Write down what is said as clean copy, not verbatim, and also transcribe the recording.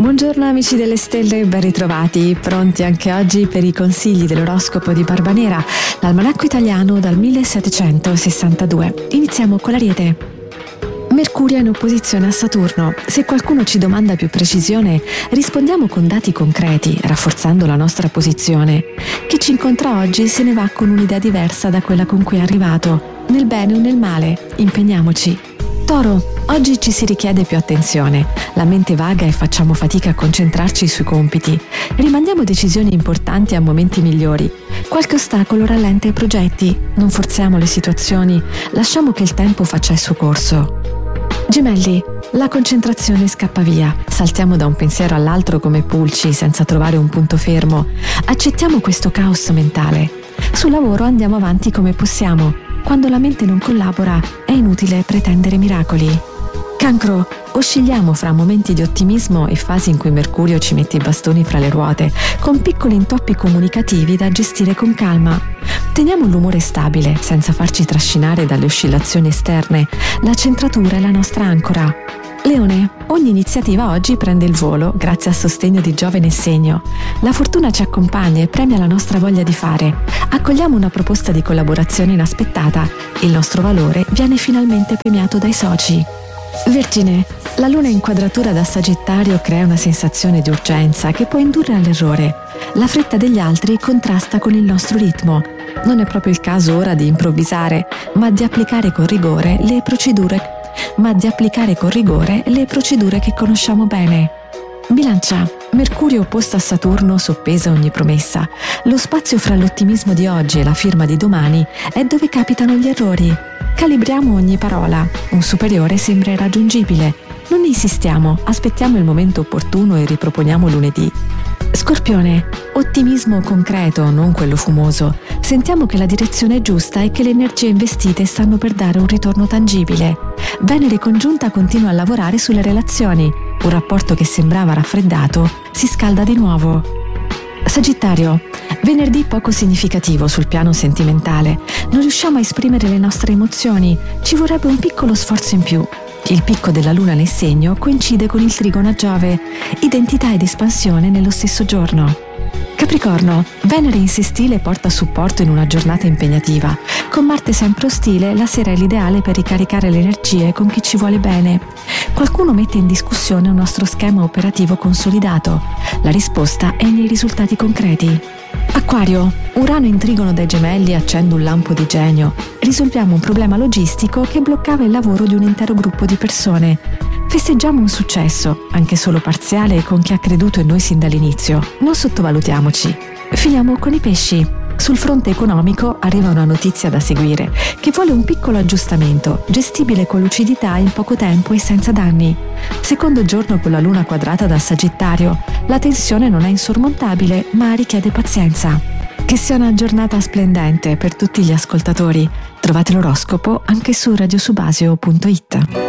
Buongiorno amici delle stelle, ben ritrovati, pronti anche oggi per i consigli dell'oroscopo di Barbanera, l'almanacco italiano dal 1762. Iniziamo con l'Ariete. Mercurio è in opposizione a Saturno. Se qualcuno ci domanda più precisione, rispondiamo con dati concreti, rafforzando la nostra posizione. Chi ci incontra oggi se ne va con un'idea diversa da quella con cui è arrivato, nel bene o nel male. Impegniamoci. Toro, oggi ci si richiede più attenzione. La mente vaga e facciamo fatica a concentrarci sui compiti. Rimandiamo decisioni importanti a momenti migliori. Qualche ostacolo rallenta i progetti. Non forziamo le situazioni. Lasciamo che il tempo faccia il suo corso. Gemelli, la concentrazione scappa via. Saltiamo da un pensiero all'altro come pulci senza trovare un punto fermo. Accettiamo questo caos mentale. Sul lavoro andiamo avanti come possiamo. Quando la mente non collabora è inutile pretendere miracoli. Cancro, oscilliamo fra momenti di ottimismo e fasi in cui Mercurio ci mette i bastoni fra le ruote, con piccoli intoppi comunicativi da gestire con calma. Teniamo l'umore stabile, senza farci trascinare dalle oscillazioni esterne. La centratura è la nostra ancora. Leone, ogni iniziativa oggi prende il volo grazie al sostegno di Giove nel segno. La fortuna ci accompagna e premia la nostra voglia di fare. Accogliamo una proposta di collaborazione inaspettata. Il nostro valore viene finalmente premiato dai soci. Vergine, la luna in quadratura da Sagittario crea una sensazione di urgenza che può indurre all'errore. La fretta degli altri contrasta con il nostro ritmo. Non è proprio il caso ora di improvvisare, ma di applicare con rigore le procedure che conosciamo bene. Bilancia, Mercurio opposto a Saturno soppesa ogni promessa. Lo spazio fra l'ottimismo di oggi e la firma di domani è dove capitano gli errori. Calibriamo ogni parola. Un superiore sembra irraggiungibile. Non insistiamo, aspettiamo il momento opportuno e riproponiamo lunedì. Scorpione, ottimismo concreto, non quello fumoso. Sentiamo che la direzione è giusta e che le energie investite stanno per dare un ritorno tangibile. Venere congiunta continua a lavorare sulle relazioni. Un rapporto che sembrava raffreddato si scalda di nuovo. Sagittario, venerdì poco significativo sul piano sentimentale. Non riusciamo a esprimere le nostre emozioni. Ci vorrebbe un piccolo sforzo in più. Il picco della luna nel segno coincide con il trigono a Giove. Identità ed espansione nello stesso giorno. Capricorno, Venere in sestile porta supporto in una giornata impegnativa. Con Marte sempre ostile, la sera è l'ideale per ricaricare le energie con chi ci vuole bene. Qualcuno mette in discussione un nostro schema operativo consolidato. La risposta è nei risultati concreti. Acquario, Urano in trigono dai Gemelli accende un lampo di genio. Risolviamo un problema logistico che bloccava il lavoro di un intero gruppo di persone. Festeggiamo un successo, anche solo parziale, con chi ha creduto in noi sin dall'inizio. Non sottovalutiamoci. Finiamo con i pesci. Sul fronte economico arriva una notizia da seguire, che vuole un piccolo aggiustamento, gestibile con lucidità in poco tempo e senza danni. Secondo giorno con la luna quadrata da Sagittario. La tensione non è insormontabile, ma richiede pazienza. Che sia una giornata splendente per tutti gli ascoltatori. Trovate l'oroscopo anche su radiosubasio.it.